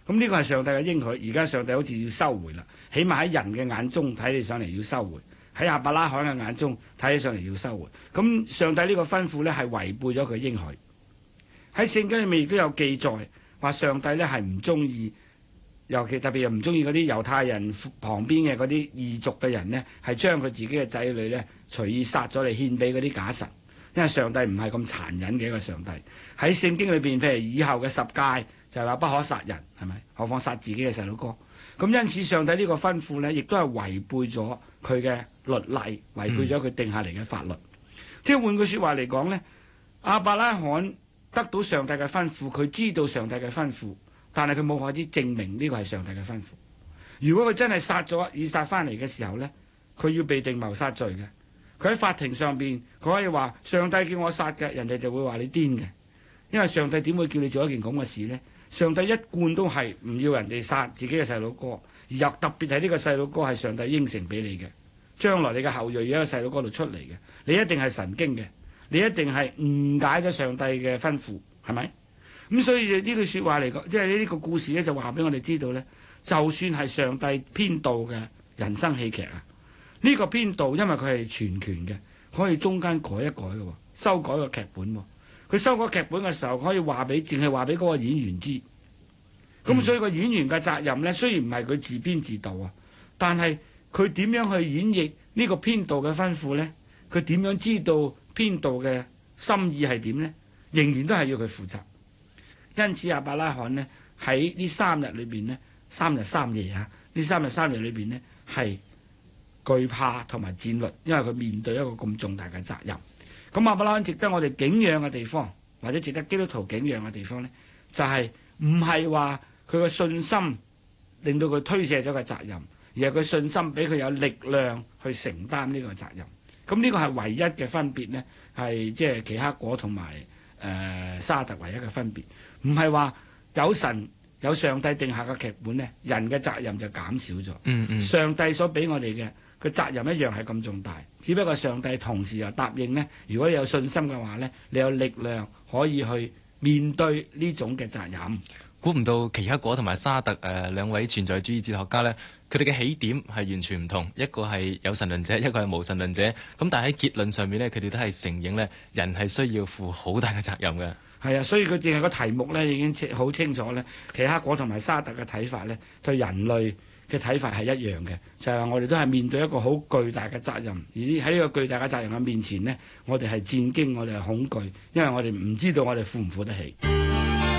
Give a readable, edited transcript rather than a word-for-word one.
咁呢個係上帝嘅應許，而家上帝好似要收回啦，起碼喺人嘅眼中睇起上嚟要收回，喺亞伯拉罕嘅眼中睇起上嚟要收回。咁上帝呢個吩咐呢係違背咗佢應許。喺聖經裏面亦都有記載，話上帝呢係唔中意，尤其特別又唔中意嗰啲猶太人旁邊嘅嗰啲異族嘅人呢，係將佢自己嘅仔女呢隨意殺咗嚟獻俾嗰啲假神。因為上帝唔係咁殘忍嘅一個上帝。喺聖經裏邊，譬如以後嘅10誡就係話不可殺人，係咪？何況殺自己嘅細佬哥？咁因此上帝呢個吩咐呢，亦都係違背咗佢嘅律例，違背咗佢定下嚟嘅法律。即係換句説話嚟講呢，亞伯拉罕得到上帝嘅吩咐，佢知道上帝嘅吩咐，但係佢冇法子證明呢個係上帝嘅吩咐。如果佢真係殺咗以撒翻嚟嘅時候呢，佢要被定謀殺罪嘅。佢喺法庭上邊，佢可以話上帝叫我殺嘅，人哋就會話你癲嘅。因為上帝點會叫你做一件咁嘅事呢？上帝一貫都係唔要人哋殺自己嘅細佬哥，而又特別係呢個細佬哥係上帝應承俾你嘅，將來你嘅後裔喺個細佬哥度出嚟嘅，你一定係神經嘅，你一定係誤解咗上帝嘅吩咐，係咪？咁所以呢句説話嚟講，即係呢個故事咧，就話俾我哋知道呢，就算係上帝編導嘅人生戲劇啊。呢個編導因為佢係全權嘅，可以中間改一改嘅喎，修改個劇本喎。佢修改劇本嘅時候，可以淨係話俾嗰個演員知。咁所以個演員嘅責任呢，雖然唔係佢自編自導啊，但係佢點樣去演繹呢個編導嘅吩咐呢？佢點樣知道編導嘅心意係點呢？仍然都係要佢負責。因此亞伯拉罕呢，喺呢3日裏邊呢，3日3夜啊，呢3日3夜裏邊呢，係懼怕同埋戰慄，因為佢面對一個咁重大嘅責任。咁亞伯拉罕值得我哋敬仰嘅地方，或者值得基督徒敬仰嘅地方呢，就係唔係話佢嘅信心令到佢推卸咗個責任，而係佢信心俾佢有力量去承擔呢個責任。咁呢個係唯一嘅分別呢，係即係奇克果同埋沙特唯一嘅分別，唔係話有神有上帝定下嘅劇本呢，人嘅責任就減少咗。上帝所俾我哋嘅個責任一樣係咁重大，只不過上帝同時又答應呢，如果你有信心嘅話呢，你有力量可以去面對呢種嘅責任。 估唔到奇克果同埋沙特兩位存在主義哲學家呢，佢哋嘅起點係完全唔同，一個係有神論者，一個係無神論者。咁但係喺結論上面呢，佢哋都係承認呢，人係需要負好大嘅責任嘅。 係啊，所以佢淨係個題目呢已經好清楚呢，奇克果同埋沙特嘅睇法呢，對人類嘅睇法係一樣嘅，就係話我哋都係面對一個好巨大嘅責任，而喺呢個巨大嘅責任嘅面前呢，我哋係戰驚，我哋係恐懼，因為我哋唔知道我哋負唔負得起。